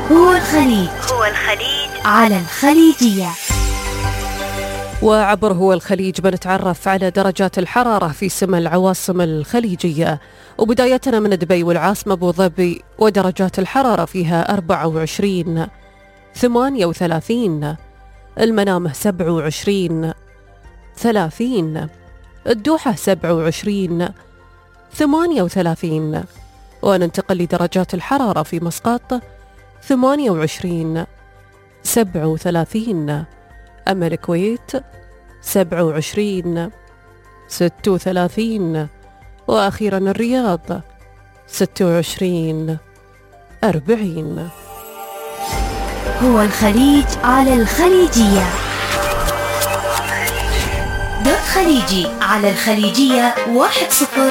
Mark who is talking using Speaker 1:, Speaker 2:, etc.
Speaker 1: هو الخليج على الخليجية.
Speaker 2: وعبر هو الخليج بنتعرف على درجات الحرارة في سما العواصم الخليجية، وبدايتنا من دبي والعاصمة أبو ظبي، ودرجات الحرارة فيها 24 38، المنامة 27 30، الدوحة 27 38. وننتقل لدرجات الحرارة في مسقط 28 37، أما الكويت 27 36، وأخيرا الرياض 26 40.
Speaker 1: هو الخليج على الخليجية. دوت خليجي على الخليجية 10.